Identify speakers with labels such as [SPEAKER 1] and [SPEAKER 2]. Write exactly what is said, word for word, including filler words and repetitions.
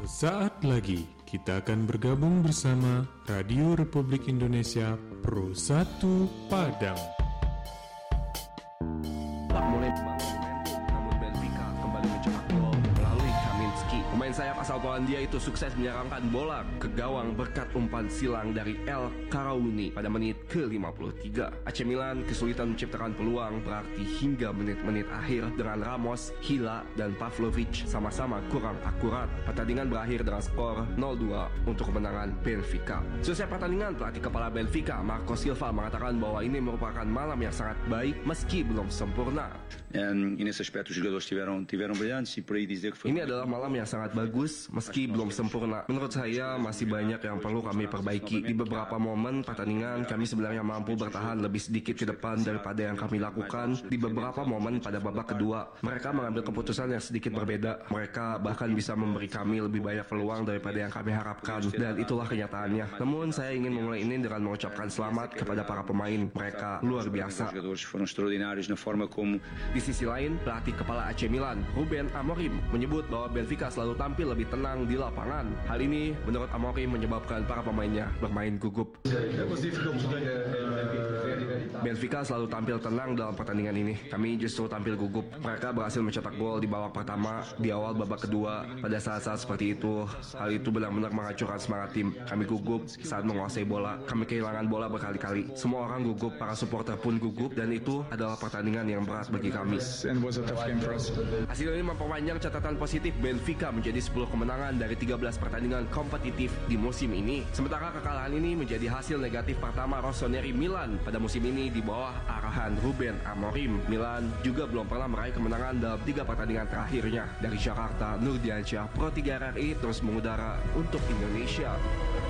[SPEAKER 1] Sesaat lagi kita akan bergabung bersama Radio Republik Indonesia Pro satu Padang.
[SPEAKER 2] Tak mulai membangun momentum, namun Benfica kembali mencetak gol melalui Kaminski. Pemain sayap asal Polandia itu sukses menyerangkan bola ke gawang berkat umpan silang dari El Karaouni pada menit ke lima puluh tiga. A C Milan kesulitan menciptakan peluang, berarti hingga menit-menit akhir dengan Ramos, Hila, dan Pavlovic sama-sama kurang akurat. Pertandingan berakhir dengan skor nol dua untuk kemenangan Benfica. Selesai pertandingan, pelatih kepala Benfica, Marco Silva, mengatakan bahwa ini merupakan malam yang sangat baik meski belum sempurna. Ini adalah malam yang sangat bagus meski belum sempurna. Menurut saya masih banyak yang perlu kami perbaiki. Di beberapa momen pertandingan kami sebenarnya mampu bertahan lebih sedikit ke depan daripada yang kami lakukan. Di beberapa momen pada babak kedua, mereka mengambil keputusan yang sedikit berbeda. Mereka bahkan bisa memberi kami lebih banyak peluang daripada yang kami harapkan, dan itulah kenyataannya. Namun saya ingin memulai ini dengan mengucapkan selamat kepada para pemain. Mereka luar biasa. Di sisi lain, pelatih kepala A C Milan, Ruben Amorim, menyebut bahwa Benfica selalu tampil lebih tenang di lapangan. Hal ini menurut Amorim menyebabkan para pemainnya bermain gugup. Benfica selalu tampil tenang dalam pertandingan ini. Kami justru tampil gugup. Mereka berhasil mencetak gol di babak pertama, di awal babak kedua. Pada saat-saat seperti itu, hal itu benar-benar menghancurkan semangat tim. Kami gugup saat menguasai bola. Kami kehilangan bola berkali-kali. Semua orang gugup, para supporter pun gugup, dan itu adalah pertandingan yang berat bagi kami. Hasil ini memperpanjang catatan positif Benfica menjadi sepuluh kemenangan dari tiga belas pertandingan kompetitif di musim ini. Sementara kekalahan ini menjadi hasil negatif pertama Rossoneri Milan pada musim ini di bawah arahan Ruben Amorim. Milan juga belum pernah meraih kemenangan dalam tiga pertandingan terakhirnya. Dari Jakarta, Nurdiansyah, Pro tiga R R I terus mengudara untuk Indonesia.